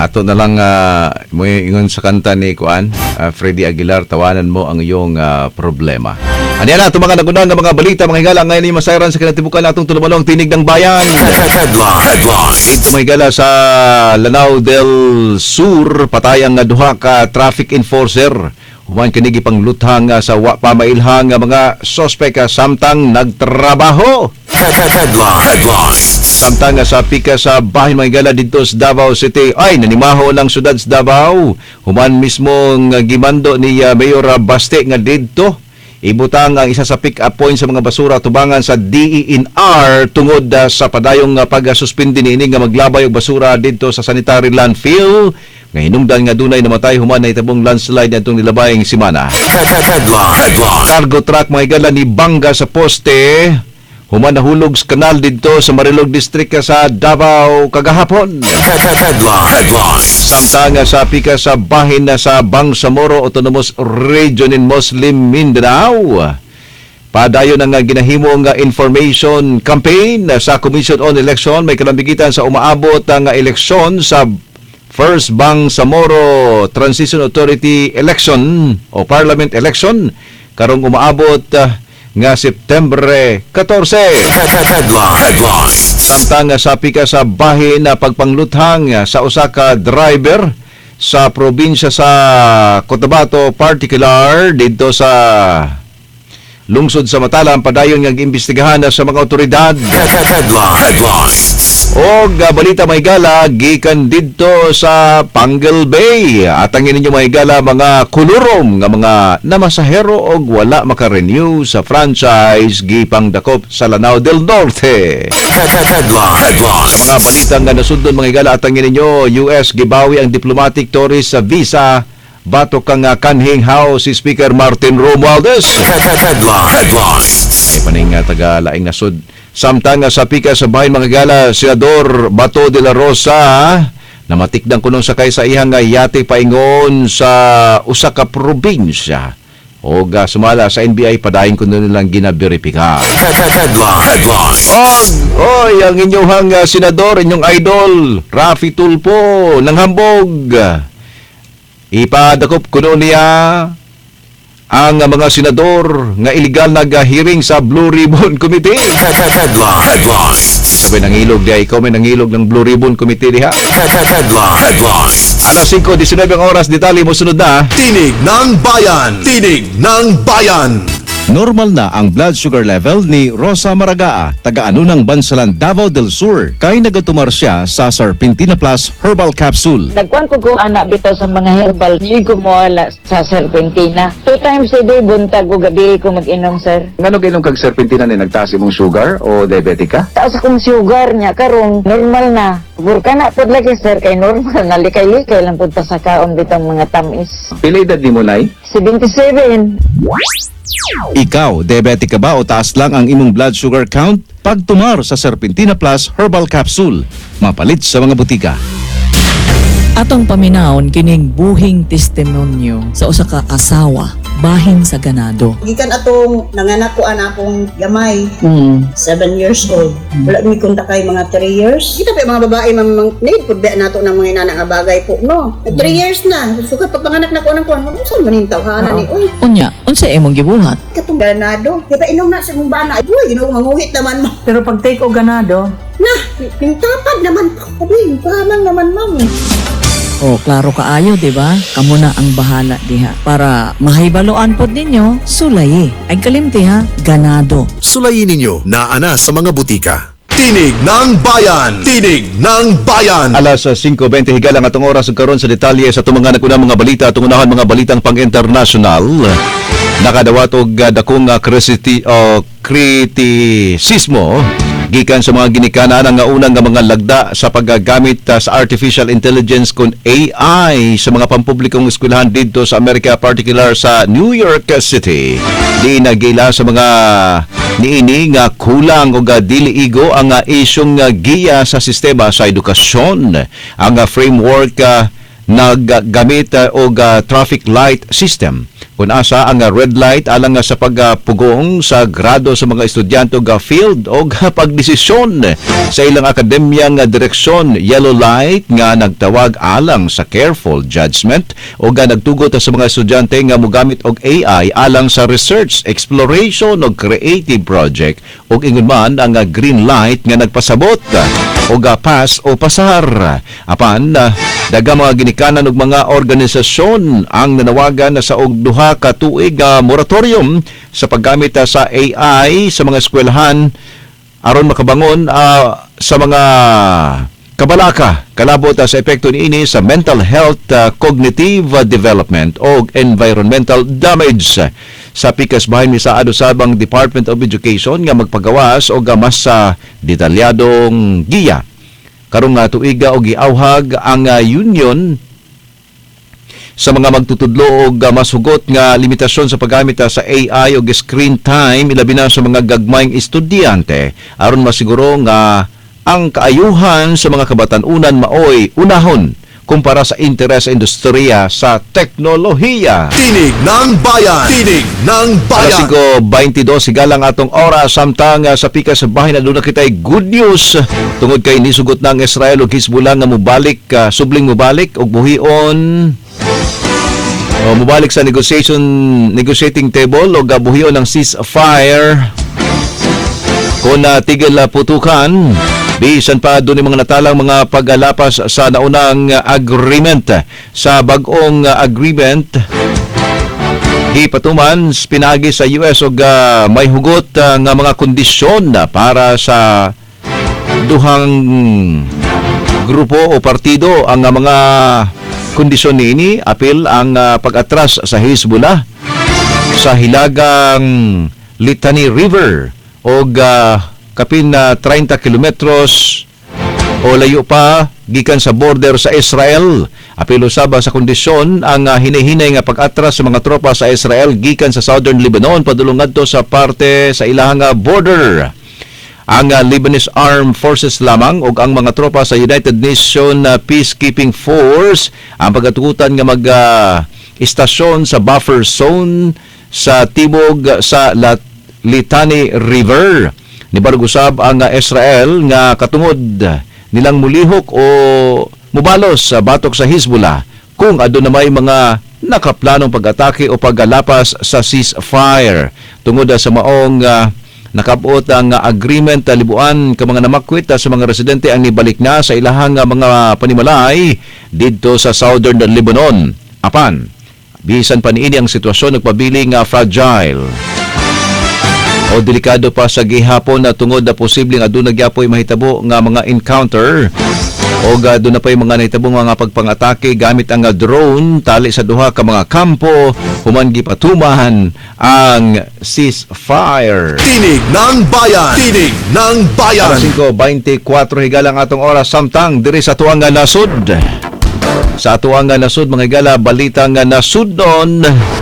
ato na lang mo ingon sa kanta ni Kuan, Freddy Aguilar, tawanan mo ang iyong problema. Ano na, ito mga nagunang mga balita, mga higala, ngayon ay masayran sa kinatibukan natong tulumalong tinig ng bayan. Ito mga higala sa Lanao del Sur, patayang duha ka traffic enforcer. Human kanigi pangluthang sa pamailhang mga sospek samtang nagtrabaho. Samtang sa pika sa bahin mga higala dito sa Davao City, ay nanimaho lang syudad sa Davao. Human mismo gimando ni Mayor Baste nga dito ibutang ang isa sa pick-up point sa mga basura tubangan sa DENR tungod sa padayong pag-suspindi niini nga maglabay og basura dito sa sanitary landfill nga hinungdan nga dunay namatay human na itabong landslide atong nilabayng semana. Cargo truck mga higala ni bangga sa poste human nahulog sa kanal dito sa Marilog District sa Davao kagahapon. Samtang sa pika sa bahin na sa Bangsamoro Autonomous Region in Muslim Mindanao, padayon ang ginahimong information campaign sa Commission on Election. May kalambigitan sa umaabot ang eleksyon sa First Bangsamoro Transition Authority Election o Parliament Election karong umaabot nga September 14. Samtang sa pika sa bahin na pagpangluthang sa usa ka driver sa probinsya sa Cotabato, particular dito sa lungsod sa Matalam, padayon nga giimbestigahan sa mga otoridad. O balita may gala gikan dito sa Pangal Bay. Atangin ninyo may gala mga kulurom nga mga namasahero og wala makarenew sa franchise gipang dakop sa Lanao del Norte. Mga balita nga nasundon mga gala atangin ninyo, US gibawi ang diplomatic tourist sa visa batok kang kanhing House si Speaker Martin Romualdez. Ay paning taga laing nasud. Samtang sa pika sa bahin mga gala, Senador Bato de la Rosa namatikdang kuno sa kay sa ihang yate paingon sa usa ka probinsya o sumala sa NBI padayon kuno nilang ginaberipika. Oy, ang inyong senador, inyong idol Rafi Tulfo ng Hambog, ipadakop kuno niya ang mga senador nga illegal nag-hearing sa Blue Ribbon Committee. Sabi nangilog diya, ikaw may nangilog ng Blue Ribbon Committee diha. Alas 5:19 ang oras, detalye mo sunod na. Tinig ng Bayan! Tinig ng Bayan! Normal na ang blood sugar level ni Rosa Maragaa, taga-Anunang Bansalan, Davao del Sur, kay nagatumar siya sa Serpentina Plus Herbal Capsule. Nagkuhan ko anak bitaw sa mga herbal. Hindi ko mawala sa Serpentina. 2 times a day, buntag ko gabi ko mag-inom, sir. Ngano kailang kag Serpentina ni nagtaas imong sugar o diabetic ka? Taas akong sugar niya, karong normal na. Burka na po lagi, sir, kay normal na. Likay-likay lang po sa kaon bitang mga tamis. Pila edad ni mo nay? 77. Ikaw, diabetic ka ba o taas lang ang imong blood sugar count? Pagtumar sa Serpentina Plus Herbal Capsule, mapalit sa mga butika. Atong paminawon kining buhing testimonyo sa usa ka asawa bahin sa ganado. Gikan atong nanganak ko akong gamay, 7 years old. Wala mi kontakay mga 3 years. Kita pa mga babae need pud ba nato ng mga inana nga bagay po, no? 3 years na. Sukat pagpanganak na ko nang kuan, unsa man ning tawhana ni oy. Unya, unsa imong gibuhat? Katong ganado. Di ba inom na sa mong bana? Uy, ginoo manguhit naman mo. Pero pag take o ganado, Nah, ning tapad naman po. Uy, pahamang naman ma'am. O, klaro kaayo, di ba? Kamo na ang bahala diha. Para mahibaloan pod ninyo, sulayi. Ay kalimti ha, ganado. Sulayin ninyo na ana sa mga butika. Tinig ng Bayan! Tinig ng Bayan! Alas 5:20 higala nga atong oras karon sa detalye sa itong mga nakunang mga balita, tungunahan mga balitang pang-international. Nakadawat og dakong kritisismo gikan sa mga ginikanan ang unang nga mga lagda sa paggagamit sa artificial intelligence kun AI sa mga pampublikong eskwelahan dito sa Amerika, particular sa New York City. Di nagila sa mga niini nga kulang o dili igo ang isyong giya sa sistema sa edukasyon. Ang framework naggamit og traffic light system kung asa ang red light alang sa pagpugong sa grado sa mga estudyante og field o pagdesisyon sa ilang akademyang direksyon. Yellow light nga nagtawag alang sa careful judgment o nagtugot sa mga estudyante nga mogamit og AI alang sa research, exploration o creative project o ingon man ang green light nga nagpasabot o pass o pasar. Apan daghang mga ginikanan og mga organisasyon ang nanawagan sa og duha ka tuig moratorium sa paggamit sa AI sa mga eskwelahan aron makabangon sa mga kabalaka kalabot sa epekto niini sa mental health, cognitive development o environmental damage. Sa pikas bahin mi sa sabang Department of Education nga magpagawas og mas detalyadong giya karong tuiga og giawhag ang union sa mga magtutudlo og masugot nga limitasyon sa paggamit sa AI o screen time ilabi na sa mga gagmayng estudyante aron masiguro nga ang kaayuhan sa mga kabatan-unan maoy unahon kumpara sa interes sa industriya sa teknolohiya. Tinig ng Bayan! Tinig ng Bayan! Alas 5:22 sigalang atong oras samtang sa pikas sa bahin na doon na kita'y good news tungod kay nisugot ng Israel o Hezbollah nga mubalik, subling mubalik o buhion o mubalik sa negotiating table o gabuhion ng ceasefire kung tigil putukan. Bisan pa doon yung mga natalang mga paglapas sa naunang agreement. Sa bagong agreement, gipatuman pinagi sa US og may hugot nga mga kondisyon para sa duhang grupo o partido. Ang mga kondisyon niini apil ang pag-atras sa Hezbollah sa hilagang Litani River og kapin na 30 kilometros o layo pa gikan sa border sa Israel. Apil usaba sa kondisyon ang hinihinay nga pag-atras sa mga tropa sa Israel gikan sa southern Lebanon padulong ngadto sa parte sa ilahang border. Ang Lebanese Armed Forces lamang ug ang mga tropa sa United Nations Peacekeeping Force ang pagatugutan nga mag-istasyon sa buffer zone sa tibog sa Litani River. Nibargusab ang Israel nga katungod nilang mulihok o mubalos sa batok sa Hezbollah kung aduna may mga nakaplanong pag-atake o paggalapas sa ceasefire. Tungod sa maong nakabot ang agreement libuan ka mga namakwit sa mga residente ang nibalik na sa ilahang mga panimalay didto sa southern Lebanon. Apan, bisan pa niini ang sitwasyon nagpabiling fragile o delikado pa sa gihapon na tungod na posibleng aduna gyapoy mahitabo nga mga encounter o aduna pay mga nahitabo mga pagpangatake gamit ang drone tali sa duha ka mga kampo human gipatuman ang ceasefire. Tinig ng Bayan! Tinig ng Bayan! Alas 5:24 higalang atong oras samtang diri sa tuwang nasud. Sa tuwang nasud mga higala balitang nasudnon